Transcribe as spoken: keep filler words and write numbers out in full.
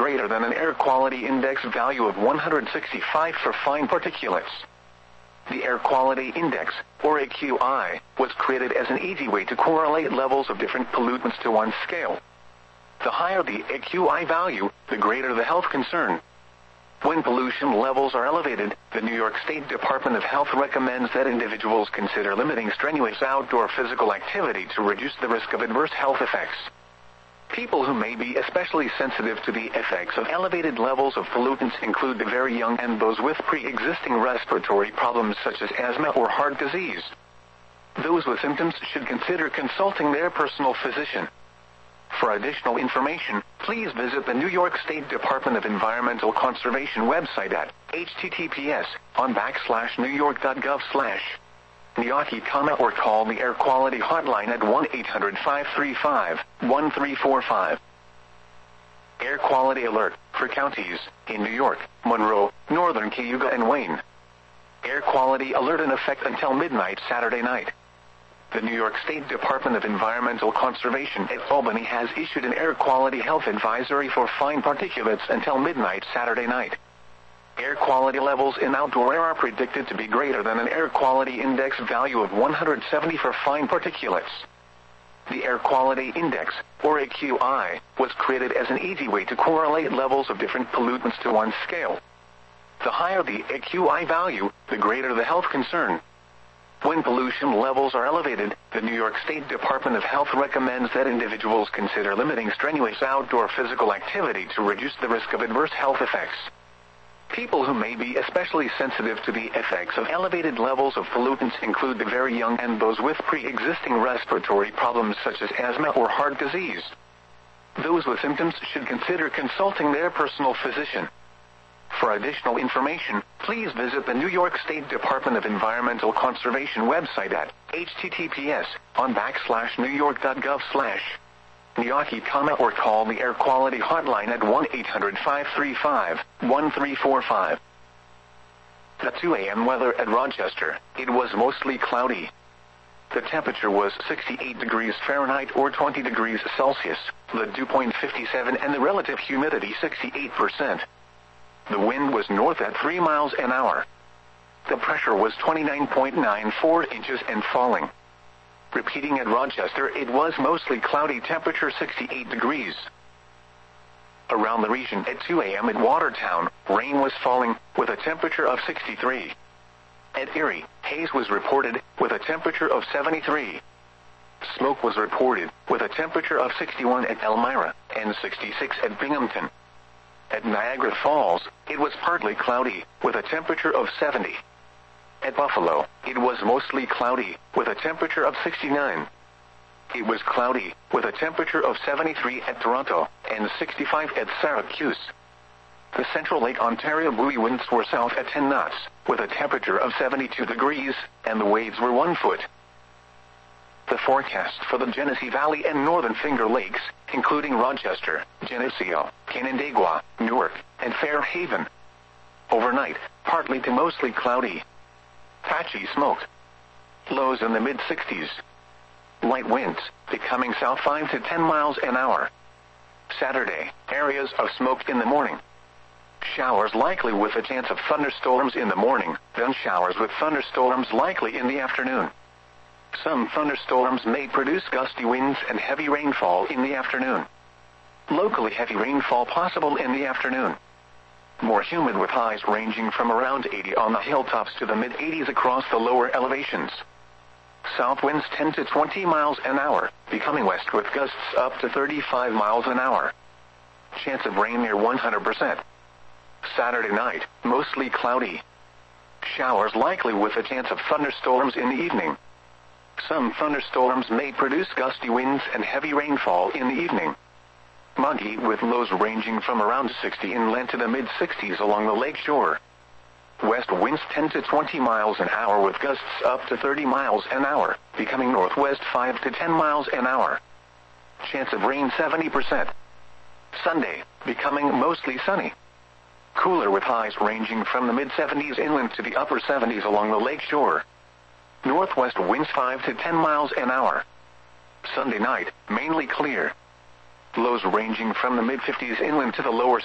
greater than an air quality index value of one hundred sixty-five for fine particulates. The Air Quality Index, or A Q I, was created as an easy way to correlate levels of different pollutants to one scale. The higher the A Q I value, the greater the health concern. When pollution levels are elevated, the New York State Department of Health recommends that individuals consider limiting strenuous outdoor physical activity to reduce the risk of adverse health effects. People who may be especially sensitive to the effects of elevated levels of pollutants include the very young and those with pre-existing respiratory problems such as asthma or heart disease. Those with symptoms should consider consulting their personal physician. For additional information, please visit the New York State Department of Environmental Conservation website at h t t p s on backslash newyork.gov slash Miyake, or call the Air Quality Hotline at one eight hundred five three five one three four five. Air Quality Alert for counties in New York, Monroe, Northern Cayuga, and Wayne. Air Quality Alert in effect until midnight Saturday night. The New York State Department of Environmental Conservation at Albany has issued an air quality health advisory for fine particulates until midnight Saturday night. Air quality levels in outdoor air are predicted to be greater than an air quality index value of one hundred seventy for fine particulates. The Air Quality Index, or A Q I, was created as an easy way to correlate levels of different pollutants to one scale. The higher the A Q I value, the greater the health concern. When pollution levels are elevated, the New York State Department of Health recommends that individuals consider limiting strenuous outdoor physical activity to reduce the risk of adverse health effects. People who may be especially sensitive to the effects of elevated levels of pollutants include the very young and those with pre-existing respiratory problems such as asthma or heart disease. Those with symptoms should consider consulting their personal physician. For additional information, please visit the New York State Department of Environmental Conservation website at h t t p s on backslash newyork.gov slash Miyake, or call the Air Quality Hotline at one eight hundred five three five one three four five. At two a m weather at Rochester, it was mostly cloudy. The temperature was sixty-eight degrees Fahrenheit or twenty degrees Celsius, the dew point fifty-seven and the relative humidity sixty-eight percent. The wind was north at three miles an hour. The pressure was twenty-nine point nine four inches and falling. Repeating at Rochester, it was mostly cloudy, temperature sixty-eight degrees. Around the region at two a m at Watertown, rain was falling, with a temperature of sixty-three. At Erie, haze was reported, with a temperature of seventy-three. Smoke was reported, with a temperature of sixty-one at Elmira, and sixty-six at Binghamton. At Niagara Falls, it was partly cloudy, with a temperature of seventy. At Buffalo, it was mostly cloudy, with a temperature of sixty-nine. It was cloudy, with a temperature of seventy-three at Toronto, and sixty-five at Syracuse. The Central Lake Ontario buoy winds were south at ten knots, with a temperature of seventy-two degrees, and the waves were one foot. The forecast for the Genesee Valley and Northern Finger Lakes, including Rochester, Geneseo, Canandaigua, Newark, and Fairhaven. Overnight, partly to mostly cloudy. Patchy smoke. Lows in the mid-sixties. Light winds, becoming south five to ten miles an hour. Saturday, areas of smoke in the morning. Showers likely with a chance of thunderstorms in the morning, then showers with thunderstorms likely in the afternoon. Some thunderstorms may produce gusty winds and heavy rainfall in the afternoon. Locally heavy rainfall possible in the afternoon. More humid with highs ranging from around eighty on the hilltops to the mid-eighties across the lower elevations. South winds ten to twenty miles an hour, becoming west with gusts up to thirty-five miles an hour. Chance of rain near one hundred percent. Saturday night, mostly cloudy. Showers likely with a chance of thunderstorms in the evening. Some thunderstorms may produce gusty winds and heavy rainfall in the evening. Muggy with lows ranging from around sixty inland to the mid-sixties along the lake shore. West winds ten to twenty miles an hour with gusts up to thirty miles an hour, becoming northwest five to ten miles an hour. Chance of rain seventy percent. Sunday, becoming mostly sunny. Cooler with highs ranging from the mid-seventies inland to the upper seventies along the lake shore. Northwest winds five to ten miles an hour. Sunday night, mainly clear. Lows ranging from the mid-fifties inland to the lower